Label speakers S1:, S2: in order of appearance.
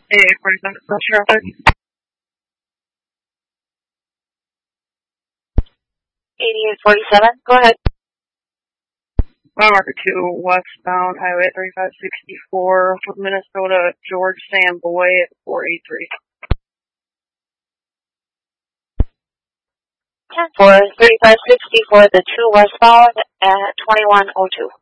S1: 47 South Traffic.
S2: 8847, go ahead.
S1: Mile marker 2, westbound Highway 3564 from Minnesota, George Sam Boy at 483.
S2: 10-4, 3564, the 2 westbound at 2102.